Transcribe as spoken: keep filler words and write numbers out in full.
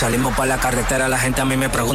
Salimos pa' la carretera, la gente a mí me pregunta